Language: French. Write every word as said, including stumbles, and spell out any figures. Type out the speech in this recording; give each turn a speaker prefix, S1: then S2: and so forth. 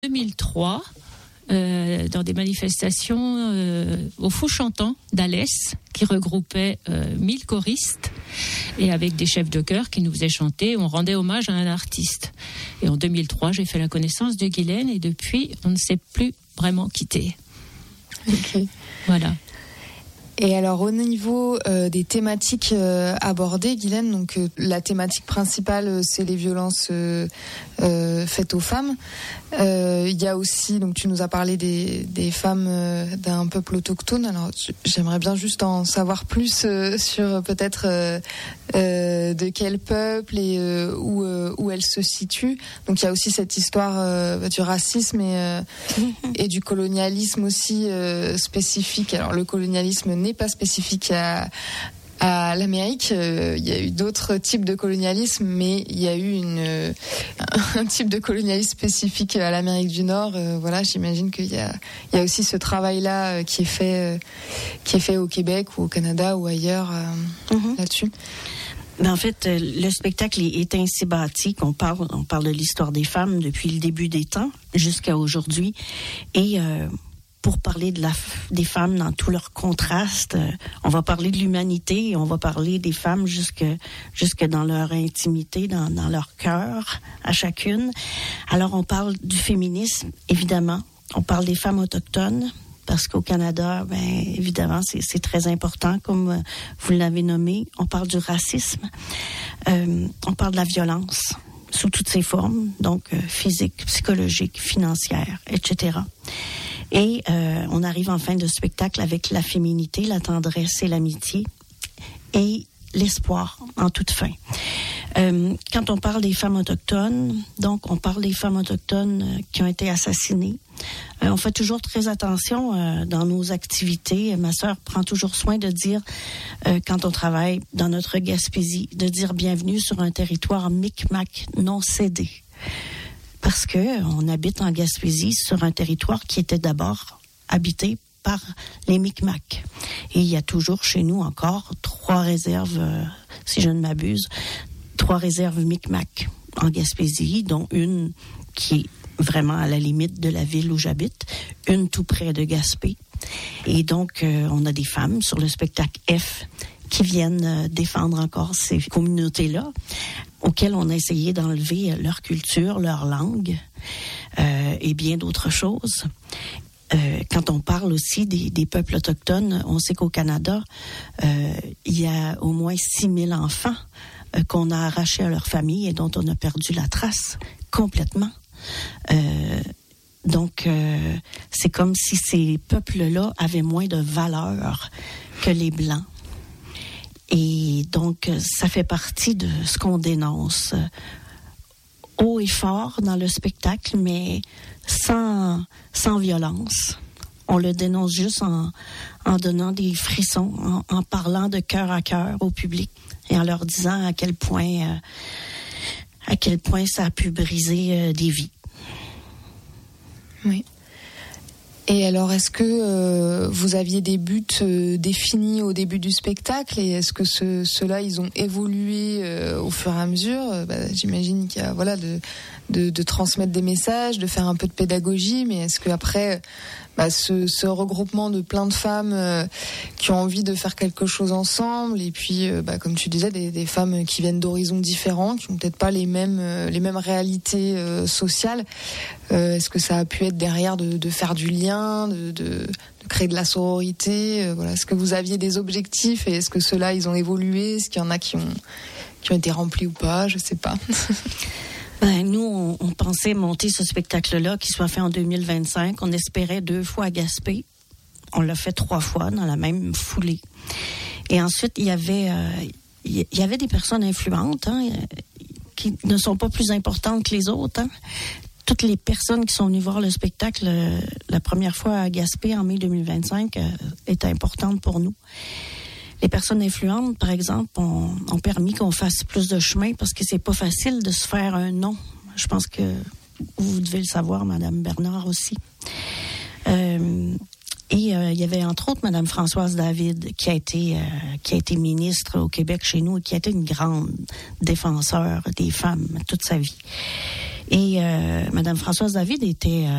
S1: deux mille trois, euh, dans des manifestations euh, au Fou Chantant d'Alès, qui regroupait euh, mille choristes, et avec des chefs de chœur qui nous faisaient chanter, on rendait hommage à un artiste. Et en deux mille trois, j'ai fait la connaissance de Guylaine, et depuis, on ne s'est plus vraiment quitté.
S2: Ok.
S1: Voilà.
S2: Et alors au niveau euh, des thématiques euh, abordées, Guylaine, donc euh, la thématique principale euh, c'est les violences euh, euh, faites aux femmes. Euh, Il y a aussi, donc tu nous as parlé des, des femmes euh, d'un peuple autochtone. Alors j'aimerais bien juste en savoir plus euh, sur peut-être euh, euh, de quel peuple et euh, où euh, où elles se situent. Donc il y a aussi cette histoire euh, du racisme et euh, et du colonialisme aussi euh, spécifique. Alors le colonialisme n'est pas spécifique à, à l'Amérique. Euh, il y a eu d'autres types de colonialisme, mais il y a eu une, euh, un type de colonialisme spécifique à l'Amérique du Nord. Euh, voilà, j'imagine qu'il y a, il y a aussi ce travail-là euh, qui est fait, euh, qui est fait au Québec ou au Canada ou ailleurs euh, mm-hmm. là-dessus.
S3: Ben en fait, le spectacle est ainsi bâti qu'on parle, on parle de l'histoire des femmes depuis le début des temps jusqu'à aujourd'hui, et euh, pour parler de la, des femmes dans tous leurs contrastes. Euh, on va parler de l'humanité et on va parler des femmes jusque, jusque dans leur intimité, dans, dans leur cœur, à chacune. Alors, on parle du féminisme, évidemment. On parle des femmes autochtones, parce qu'au Canada, ben évidemment, c'est, c'est très important, comme vous l'avez nommé. On parle du racisme. Euh, on parle de la violence sous toutes ses formes, donc euh, physique, psychologique, financière, et cetera. Et euh, on arrive en fin de spectacle avec la féminité, la tendresse et l'amitié et l'espoir en toute fin. Euh, quand on parle des femmes autochtones, donc on parle des femmes autochtones euh, qui ont été assassinées. Euh, on fait toujours très attention euh, dans nos activités. Ma sœur prend toujours soin de dire, euh, quand on travaille dans notre Gaspésie, de dire bienvenue sur un territoire Micmac non cédé. Parce que on habite en Gaspésie sur un territoire qui était d'abord habité par les Micmacs. Et il y a toujours chez nous encore trois réserves, euh, si je ne m'abuse, trois réserves Micmac en Gaspésie, dont une qui est vraiment à la limite de la ville où j'habite, une tout près de Gaspé. Et donc, euh, on a des femmes sur le spectacle F qui viennent euh, défendre encore ces communautés-là, auxquelles on a essayé d'enlever leur culture, leur langue euh, et bien d'autres choses. Euh, quand on parle aussi des, des peuples autochtones, on sait qu'au Canada, euh, il y a au moins six mille enfants euh, qu'on a arrachés à leur famille et dont on a perdu la trace complètement. Euh, donc, euh, c'est comme si ces peuples-là avaient moins de valeur que les Blancs. Et donc, ça fait partie de ce qu'on dénonce euh, haut et fort dans le spectacle, mais sans, sans violence. On le dénonce juste en, en donnant des frissons, en, en parlant de cœur à cœur au public et en leur disant à quel point, euh, à quel point ça a pu briser euh, des vies.
S2: Oui. Et alors, est-ce que euh, vous aviez des buts euh, définis au début du spectacle, et est-ce que ce, ceux-là, ils ont évolué euh, au fur et à mesure? euh, bah, J'imagine qu'il y a voilà de, de, de transmettre des messages, de faire un peu de pédagogie, mais est-ce qu'après, bah, ce, ce regroupement de plein de femmes euh, qui ont envie de faire quelque chose ensemble, et puis, euh, bah, comme tu disais, des, des femmes qui viennent d'horizons différents, qui n'ont peut-être pas les mêmes, euh, les mêmes réalités euh, sociales, euh, est-ce que ça a pu être derrière de, de faire du lien, de, de, de créer de la sororité, euh, voilà. Est-ce que vous aviez des objectifs, et est-ce que ceux-là, ils ont évolué? Est-ce qu'il y en a qui ont, qui ont été remplis ou pas? Je sais pas.
S3: Ben, nous, on, on pensait monter ce spectacle-là qui soit fait en deux mille vingt-cinq. On espérait deux fois à Gaspé. On l'a fait trois fois dans la même foulée. Et ensuite, il y avait, euh, il y avait des personnes influentes, hein, qui ne sont pas plus importantes que les autres, hein. Toutes les personnes qui sont venues voir le spectacle euh, la première fois à Gaspé en mai deux mille vingt-cinq euh, étaient importantes pour nous. Les personnes influentes, par exemple, ont, ont permis qu'on fasse plus de chemin parce que c'est pas facile de se faire un nom. Je pense que vous devez le savoir, Madame Bernard aussi. Euh, et euh, il y avait entre autres Madame Françoise David qui a été euh, qui a été ministre au Québec chez nous et qui a été une grande défenseur des femmes toute sa vie. Et euh, Madame Françoise David était